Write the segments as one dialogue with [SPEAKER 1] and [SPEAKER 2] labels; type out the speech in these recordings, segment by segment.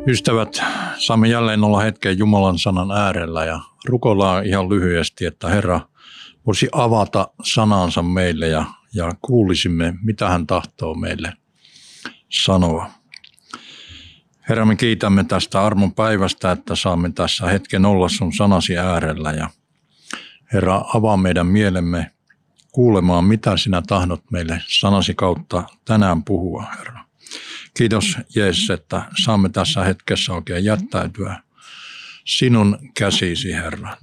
[SPEAKER 1] Ystävät, saamme jälleen olla hetken Jumalan sanan äärellä ja rukoillaan ihan lyhyesti, että Herra voisi avata sanansa meille ja kuulisimme, mitä hän tahtoo meille sanoa. Herra, me kiitämme tästä armon päivästä, että saamme tässä hetken olla sun sanasi äärellä ja Herra, avaa meidän mielemme kuulemaan, mitä sinä tahdot meille sanasi kautta tänään puhua, Herra. Kiitos Jeesus, että saamme tässä hetkessä oikein jättäytyä sinun käsisi, Herra.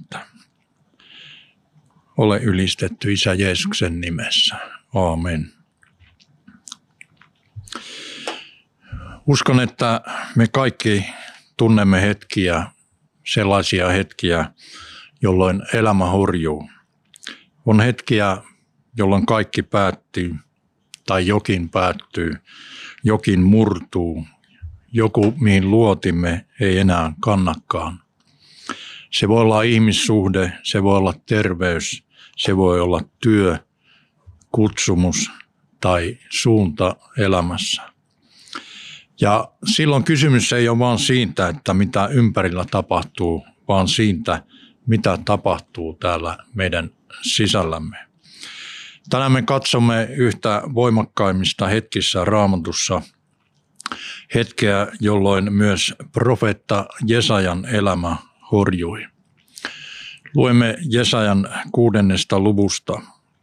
[SPEAKER 1] Ole ylistetty Isä Jeesuksen nimessä. Aamen. Uskon, että me kaikki tunnemme hetkiä, sellaisia hetkiä, jolloin elämä horjuu. On hetkiä, jolloin kaikki päättyy tai jokin päättyy, jokin murtuu, joku mihin luotimme ei enää kannakaan. Se voi olla ihmissuhde, se voi olla terveys, se voi olla työ, kutsumus tai suunta elämässä. Ja silloin kysymys ei ole vain siitä, että mitä ympärillä tapahtuu, vaan siitä, mitä tapahtuu täällä meidän sisällämme. Tänään me katsomme yhtä voimakkaimmista hetkissä Raamatussa, hetkeä, jolloin myös profeetta Jesajan elämä horjui. Luemme Jesajan 6. luvusta.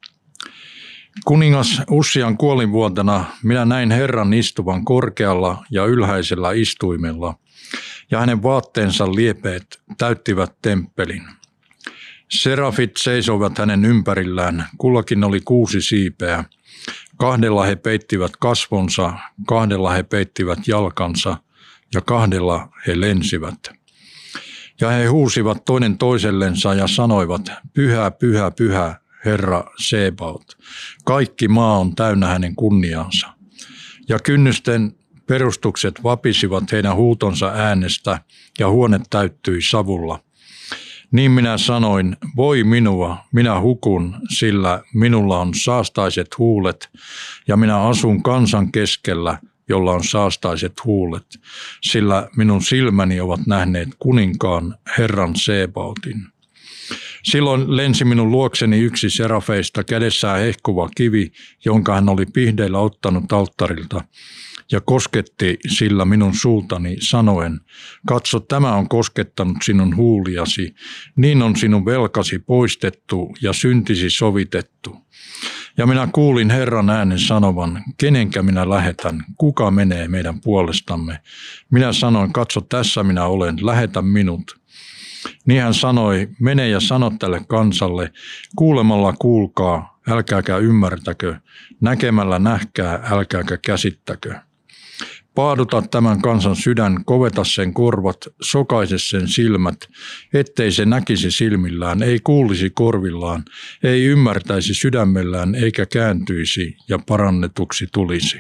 [SPEAKER 1] Kuningas Ussian kuolinvuotena minä näin Herran istuvan korkealla ja ylhäisellä istuimella, ja hänen vaatteensa liepeet täyttivät temppelin. Serafit seisoivat hänen ympärillään, kullakin oli 6 siipeä. 2 he peittivät kasvonsa, 2 he peittivät jalkansa ja 2 he lensivät. Ja he huusivat toinen toisellensa ja sanoivat, Pyhä, pyhä, pyhä, Herra Sebaot. Kaikki maa on täynnä hänen kunniansa. Ja kynnysten perustukset vapisivat heidän huutonsa äänestä ja huone täyttyi savulla. Niin minä sanoin, voi minua, minä hukun, sillä minulla on saastaiset huulet, ja minä asun kansan keskellä, jolla on saastaiset huulet, sillä minun silmäni ovat nähneet kuninkaan Herran Sebaotin. Silloin lensi minun luokseni yksi serafeista, kädessään hehkuva kivi, jonka hän oli pihdeillä ottanut alttarilta, ja kosketti sillä minun suultani sanoen, katso, tämä on koskettanut sinun huuliasi, niin on sinun velkasi poistettu ja syntisi sovitettu. Ja minä kuulin Herran äänen sanovan, kenenkä minä lähetän, kuka menee meidän puolestamme. Minä sanoin, katso, tässä minä olen, lähetä minut. Niin hän sanoi, mene ja sano tälle kansalle, kuulemalla kuulkaa, älkääkä ymmärtäkö, näkemällä nähkää, älkääkä käsittäkö. Paaduta tämän kansan sydän, koveta sen korvat, sokaise sen silmät, ettei se näkisi silmillään, ei kuulisi korvillaan, ei ymmärtäisi sydämellään eikä kääntyisi ja parannetuksi tulisi.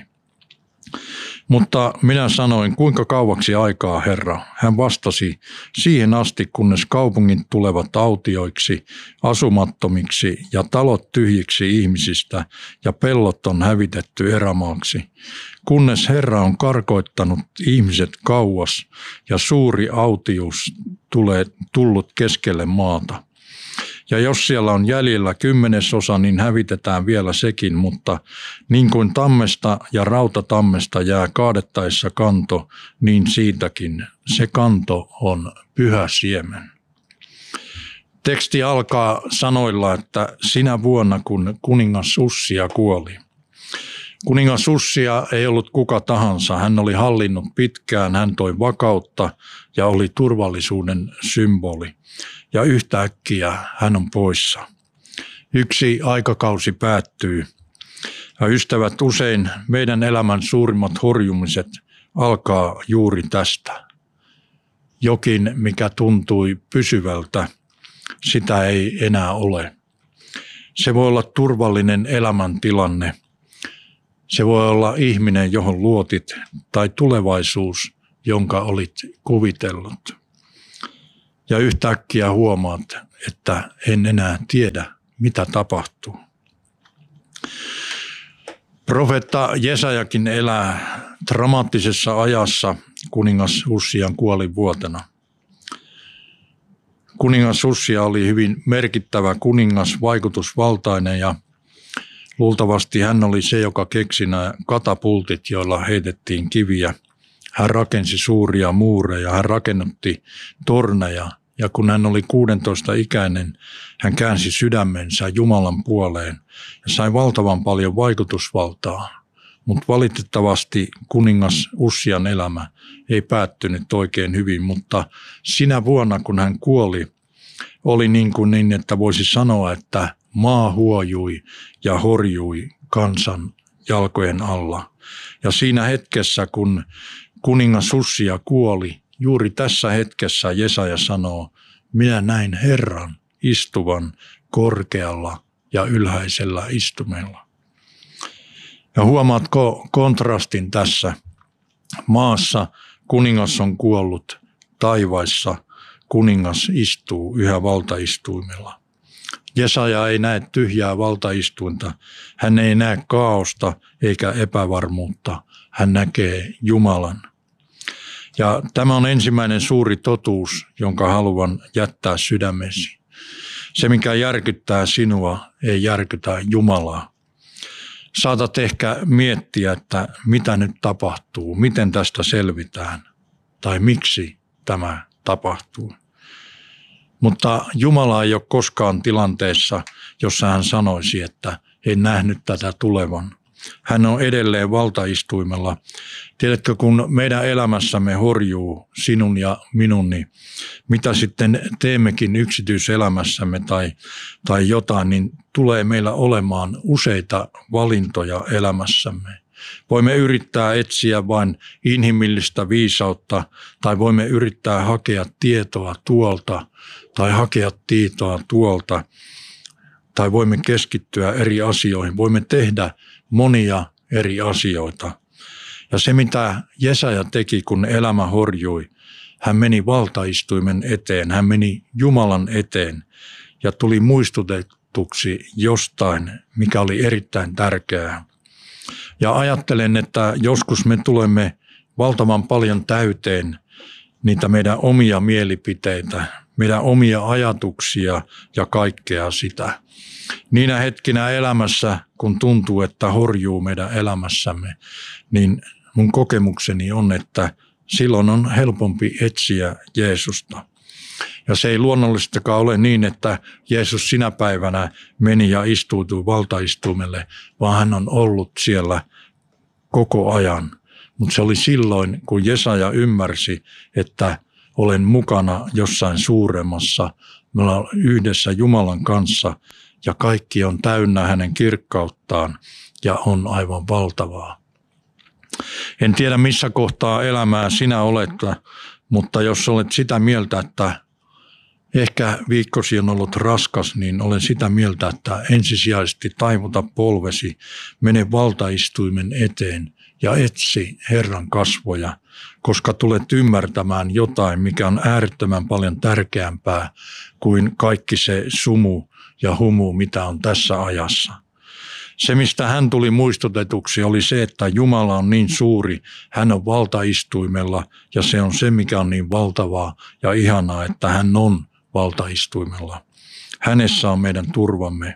[SPEAKER 1] Mutta minä sanoin, kuinka kauaksi aikaa, Herra? Hän vastasi, siihen asti, kunnes kaupungit tulevat autioiksi, asumattomiksi ja talot tyhjiksi ihmisistä ja pellot on hävitetty erämaaksi. Kunnes Herra on karkoittanut ihmiset kauas ja suuri autius tullut keskelle maata. Ja jos siellä on jäljellä 10%, niin hävitetään vielä sekin, mutta niin kuin tammesta ja rautatammesta jää kaadettaessa kanto, niin siitäkin se kanto on pyhä siemen. Teksti alkaa sanoilla, että sinä vuonna kun kuningas Ussia kuoli. Kuningas Ussia ei ollut kuka tahansa, hän oli hallinnut pitkään, hän toi vakautta ja oli turvallisuuden symboli. Ja yhtäkkiä hän on poissa. Yksi aikakausi päättyy. Ja ystävät, usein meidän elämän suurimmat horjumiset alkaa juuri tästä. Jokin, mikä tuntui pysyvältä, sitä ei enää ole. Se voi olla turvallinen elämäntilanne. Se voi olla ihminen, johon luotit, tai tulevaisuus, jonka olit kuvitellut. Ja yhtäkkiä huomaat, että en enää tiedä, mitä tapahtuu. Profeetta Jesajakin elää dramaattisessa ajassa. kuningas Ussian kuolinvuotena. Kuningas Ussia oli hyvin merkittävä kuningas, vaikutusvaltainen ja luultavasti hän oli se, joka keksi nämä katapultit, joilla heitettiin kiviä. Hän rakensi suuria muureja, hän rakennutti torneja ja kun hän oli 16-ikäinen, hän käänsi sydämensä Jumalan puoleen ja sai valtavan paljon vaikutusvaltaa. Mutta valitettavasti kuningas Ussian elämä ei päättynyt oikein hyvin, mutta sinä vuonna kun hän kuoli, oli niin, että voisi sanoa, että maa huojui ja horjui kansan jalkojen alla. Ja siinä hetkessä, kun kuningas Ussia kuoli, juuri tässä hetkessä Jesaja sanoo, minä näin Herran istuvan korkealla ja ylhäisellä istumella. Ja huomaatko kontrastin tässä? Maassa kuningas on kuollut, taivaissa kuningas istuu yhä valtaistuimella. Jesaja ei näe tyhjää valtaistuinta, hän ei näe kaaosta eikä epävarmuutta, hän näkee Jumalan. Ja tämä on ensimmäinen suuri totuus, jonka haluan jättää sydämesi. Se, mikä järkyttää sinua, ei järkytä Jumalaa. Saatat ehkä miettiä, että mitä nyt tapahtuu, miten tästä selvitään tai miksi tämä tapahtuu. Mutta Jumala ei ole koskaan tilanteessa, jossa hän sanoisi, että en nähnyt tätä tulevan. Hän on edelleen valtaistuimella. Tiedätkö, kun meidän elämässämme horjuu sinun ja minun, niin mitä sitten teemmekin yksityiselämässämme tai jotain, niin tulee meillä olemaan useita valintoja elämässämme. Voimme yrittää etsiä vain inhimillistä viisautta tai voimme yrittää hakea tietoa tuolta tai hakea tietoa tuolta tai voimme keskittyä eri asioihin. Voimme tehdä monia eri asioita. Ja se, mitä Jesaja teki, kun elämä horjui, hän meni valtaistuimen eteen, hän meni Jumalan eteen ja tuli muistutetuksi jostain, mikä oli erittäin tärkeää. Ja ajattelen, että joskus me tulemme valtavan paljon täyteen niitä meidän omia mielipiteitä, meidän omia ajatuksia ja kaikkea sitä. Niinä hetkinä elämässä, kun tuntuu, että horjuu meidän elämässämme, niin mun kokemukseni on, että silloin on helpompi etsiä Jeesusta. Ja se ei luonnollisestikaan ole niin, että Jeesus sinä päivänä meni ja istuutui valtaistuimelle, vaan hän on ollut siellä koko ajan. Mutta se oli silloin, kun Jesaja ymmärsi, että olen mukana jossain suuremmassa, me ollaan yhdessä Jumalan kanssa ja kaikki on täynnä hänen kirkkauttaan ja on aivan valtavaa. En tiedä missä kohtaa elämää sinä olet, mutta jos olet sitä mieltä, että ehkä viikkosi on ollut raskas, niin olen sitä mieltä, että ensisijaisesti taivuta polvesi, mene valtaistuimen eteen ja etsi Herran kasvoja, koska tulet ymmärtämään jotain, mikä on äärettömän paljon tärkeämpää kuin kaikki se sumu ja humu, mitä on tässä ajassa. Se, mistä hän tuli muistutetuksi, oli se, että Jumala on niin suuri, hän on valtaistuimella ja se on se, mikä on niin valtavaa ja ihanaa, että hän on valtaistuimella. Hänessä on meidän turvamme.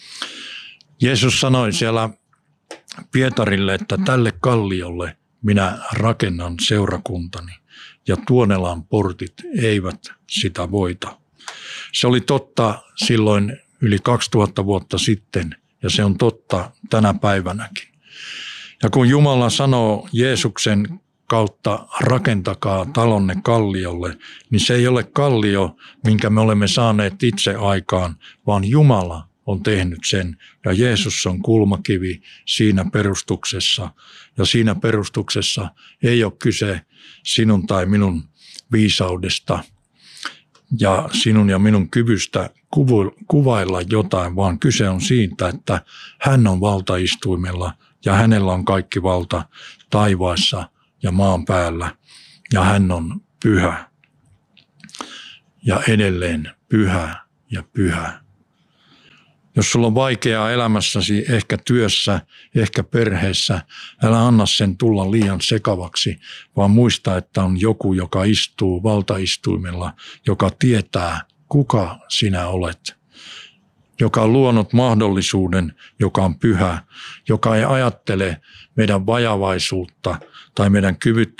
[SPEAKER 1] Jeesus sanoi siellä Pietarille, että tälle kalliolle minä rakennan seurakuntani ja Tuonelan portit eivät sitä voita. Se oli totta silloin yli 2000 vuotta sitten ja se on totta tänä päivänäkin. Ja kun Jumala sanoo Jeesuksen kautta rakentakaa talonne kalliolle, niin se ei ole kallio, minkä me olemme saaneet itse aikaan, vaan Jumala on tehnyt sen ja Jeesus on kulmakivi siinä perustuksessa. Ja siinä perustuksessa ei ole kyse sinun tai minun viisaudesta ja sinun ja minun kyvystä kuvailla jotain, vaan kyse on siitä, että hän on valtaistuimella ja hänellä on kaikki valta taivaassa ja maan päällä ja hän on pyhä ja edelleen pyhä ja pyhä. Jos sulla on vaikeaa elämässäsi, ehkä työssä, ehkä perheessä, älä anna sen tulla liian sekavaksi, vaan muista, että on joku, joka istuu valtaistuimella, joka tietää, kuka sinä olet. Joka on luonut mahdollisuuden, joka on pyhä, joka ei ajattele meidän vajavaisuutta tai meidän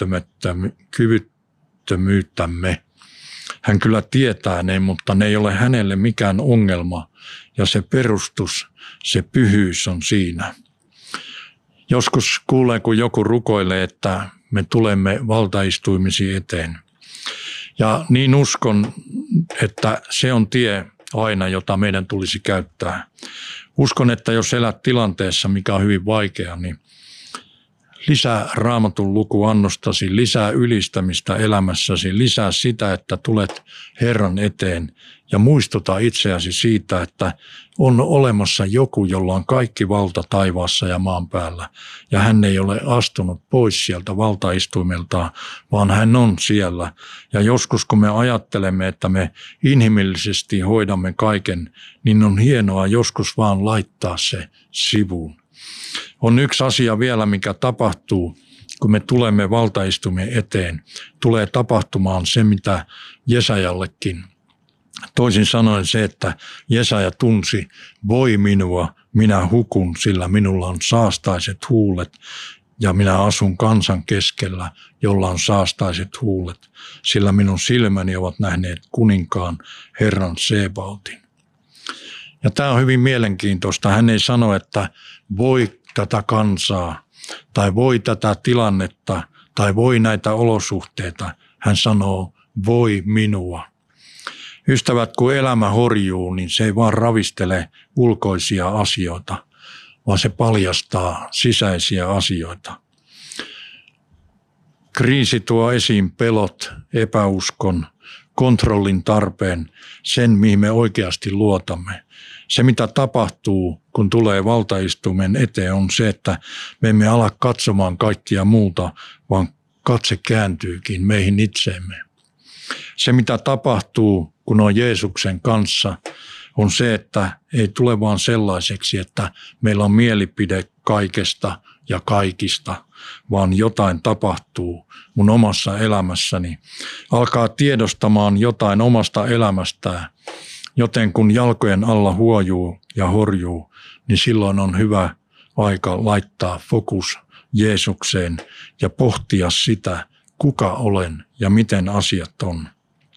[SPEAKER 1] kyvyttömyyttämme. Hän kyllä tietää ne, mutta ne ei ole hänelle mikään ongelma. Ja se perustus, se pyhyys on siinä. Joskus kuulee, kun joku rukoilee, että me tulemme valtaistuimisi eteen. Ja niin uskon, että se on tie aina, jota meidän tulisi käyttää. Uskon, että jos elät tilanteessa, mikä on hyvin vaikea, niin lisää Raamatun lukuannostasi, lisää ylistämistä elämässäsi, lisää sitä, että tulet Herran eteen ja muistuta itseäsi siitä, että on olemassa joku, jolla on kaikki valta taivaassa ja maan päällä. Ja hän ei ole astunut pois sieltä valtaistuimeltaan, vaan hän on siellä. Ja joskus kun me ajattelemme, että me inhimillisesti hoidamme kaiken, niin on hienoa joskus vaan laittaa se sivuun. On yksi asia vielä, mikä tapahtuu, kun me tulemme valtaistumien eteen. Tulee tapahtumaan se, mitä Jesajallekin. Toisin sanoen se, että Jesaja tunsi, voi minua, minä hukun, sillä minulla on saastaiset huulet ja minä asun kansan keskellä, jolla on saastaiset huulet, sillä minun silmäni ovat nähneet kuninkaan Herran Sebaotin. Ja tämä on hyvin mielenkiintoista. Hän ei sano, että voi tätä kansaa tai voi tätä tilannetta tai voi näitä olosuhteita. Hän sanoo, voi minua. Ystävät, kun elämä horjuu, niin se ei vaan ravistele ulkoisia asioita, vaan se paljastaa sisäisiä asioita. Kriisi tuo esiin pelot, epäuskon, kontrollin tarpeen, sen mihin me oikeasti luotamme. Se mitä tapahtuu, kun tulee valtaistuimen eteen, on se, että me emme ala katsomaan kaikkia muuta, vaan katse kääntyykin meihin itseemme. Se mitä tapahtuu, kun on Jeesuksen kanssa, on se, että ei tule vaan sellaiseksi, että meillä on mielipide kaikesta ja kaikista, vaan jotain tapahtuu mun omassa elämässäni. Alkaa tiedostamaan jotain omasta elämästään, joten kun jalkojen alla huojuu ja horjuu, niin silloin on hyvä aika laittaa fokus Jeesukseen ja pohtia sitä, kuka olen ja miten asiat on.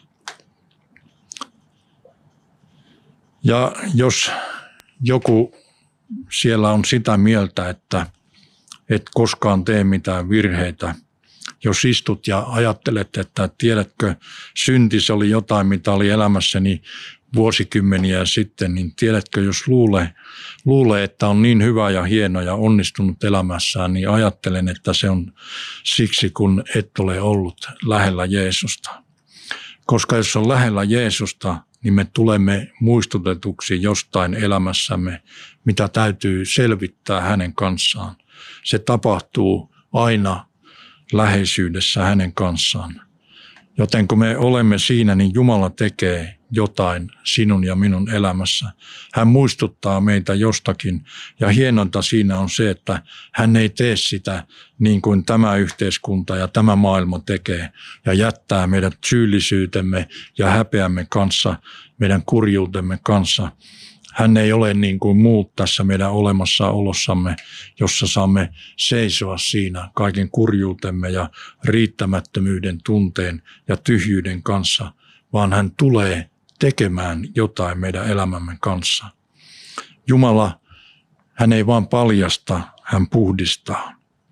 [SPEAKER 1] Ja jos joku siellä on sitä mieltä, että et koskaan tee mitään virheitä, jos istut ja ajattelet, että tiedätkö, synti oli jotain, mitä oli elämässäni vuosikymmeniä sitten, niin tiedätkö, jos luulee, että on niin hyvä ja hieno ja onnistunut elämässään, niin ajattelen, että se on siksi, kun et ole ollut lähellä Jeesusta. Koska jos on lähellä Jeesusta, niin me tulemme muistutetuksi jostain elämässämme, mitä täytyy selvittää hänen kanssaan. Se tapahtuu aina läheisyydessä hänen kanssaan. Joten kun me olemme siinä, niin Jumala tekee jotain sinun ja minun elämässä. Hän muistuttaa meitä jostakin ja hienonta siinä on se, että hän ei tee sitä niin kuin tämä yhteiskunta ja tämä maailma tekee ja jättää meidät syyllisyytemme ja häpeämme kanssa, meidän kurjuutemme kanssa. Hän ei ole niin kuin muut tässä meidän olemassaolossamme, jossa saamme seisoa siinä kaiken kurjuutemme ja riittämättömyyden tunteen ja tyhjyyden kanssa, vaan hän tulee tekemään jotain meidän elämämme kanssa. Jumala, hän ei vaan paljasta, hän puhdistaa.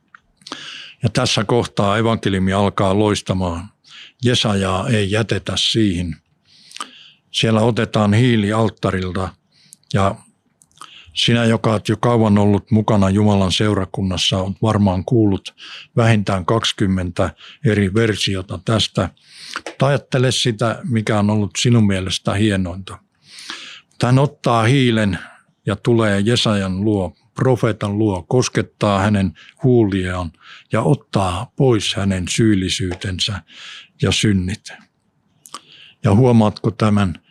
[SPEAKER 1] Ja tässä kohtaa evankeliumi alkaa loistamaan. Jesajaa ei jätetä siihen. Siellä otetaan hiili alttarilta. Ja sinä, joka olet jo kauan ollut mukana Jumalan seurakunnassa, olet varmaan kuullut vähintään 20 eri versiota tästä. Ajattele sitä, mikä on ollut sinun mielestä hienointa. Hän ottaa hiilen ja tulee Jesajan luo, profeetan luo, koskettaa hänen huuliaan ja ottaa pois hänen syyllisyytensä ja synnit. Ja huomaatko tämän?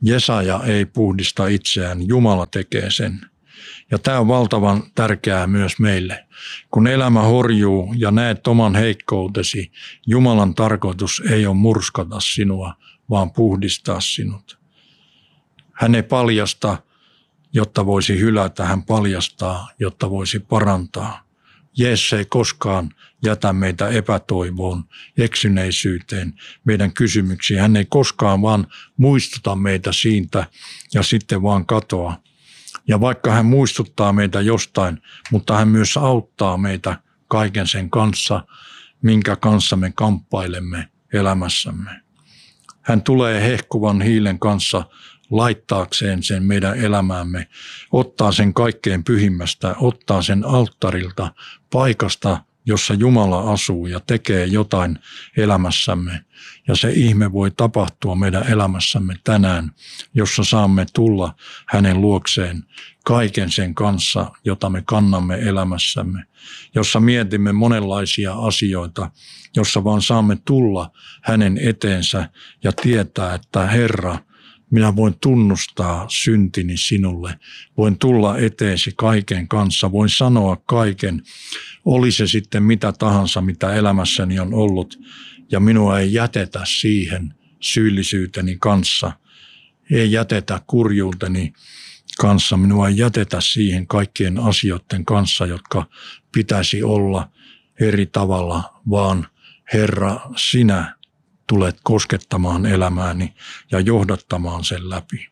[SPEAKER 1] Jesaja ei puhdista itseään, Jumala tekee sen. Ja tämä on valtavan tärkeää myös meille. Kun elämä horjuu ja näet oman heikkoutesi, Jumalan tarkoitus ei ole murskata sinua, vaan puhdistaa sinut. Hän ei paljasta, jotta voisi hylätä, hän paljastaa, jotta voisi parantaa. Jeesus ei koskaan jätä meitä epätoivoon, eksyneisyyteen, meidän kysymyksiin. Hän ei koskaan vaan muistuta meitä siitä ja sitten vaan katoa. Ja vaikka hän muistuttaa meitä jostain, mutta hän myös auttaa meitä kaiken sen kanssa, minkä kanssa me kamppailemme elämässämme. Hän tulee hehkuvan hiilen kanssa laittaakseen sen meidän elämäämme, ottaa sen kaikkein pyhimmästä, ottaa sen alttarilta, paikasta, jossa Jumala asuu ja tekee jotain elämässämme. Ja se ihme voi tapahtua meidän elämässämme tänään, jossa saamme tulla hänen luokseen kaiken sen kanssa, jota me kannamme elämässämme, jossa mietimme monenlaisia asioita, jossa vaan saamme tulla hänen eteensä ja tietää, että Herra, minä voin tunnustaa syntini sinulle, voin tulla eteesi kaiken kanssa, voin sanoa kaiken, oli se sitten mitä tahansa, mitä elämässäni on ollut, ja minua ei jätetä siihen syyllisyyteni kanssa, ei jätetä kurjuuteni kanssa, minua ei jätetä siihen kaikkien asioiden kanssa, jotka pitäisi olla eri tavalla, vaan Herra, sinä tulet koskettamaan elämääni ja johdattamaan sen läpi.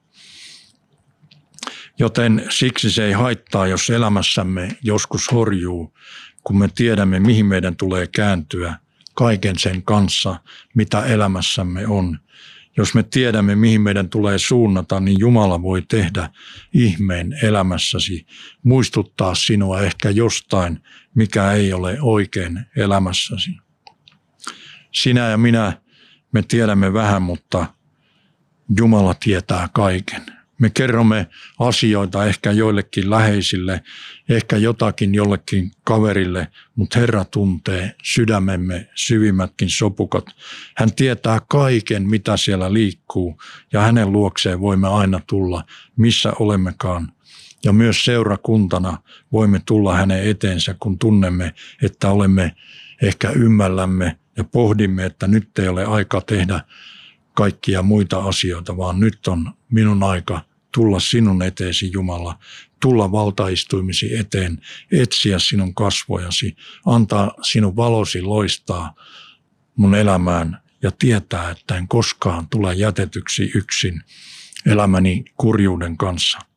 [SPEAKER 1] Joten siksi se ei haittaa, jos elämässämme joskus horjuu, kun me tiedämme, mihin meidän tulee kääntyä kaiken sen kanssa, mitä elämässämme on. Jos me tiedämme, mihin meidän tulee suunnata, niin Jumala voi tehdä ihmeen elämässäsi, muistuttaa sinua ehkä jostain, mikä ei ole oikein elämässäsi. Sinä ja minä, me tiedämme vähän, mutta Jumala tietää kaiken. Me kerromme asioita ehkä joillekin läheisille, ehkä jotakin jollekin kaverille, mutta Herra tuntee sydämemme syvimmätkin sopukat. Hän tietää kaiken, mitä siellä liikkuu, ja hänen luokseen voimme aina tulla, missä olemmekaan. Ja myös seurakuntana voimme tulla hänen eteensä, kun tunnemme, että olemme ehkä ymmällämme ja pohdimme, että nyt ei ole aika tehdä kaikkia muita asioita, vaan nyt on minun aika tulla sinun eteesi, Jumala, tulla valtaistuimisi eteen, etsiä sinun kasvojasi, antaa sinun valosi loistaa mun elämään ja tietää, että en koskaan tule jätetyksi yksin elämäni kurjuuden kanssa.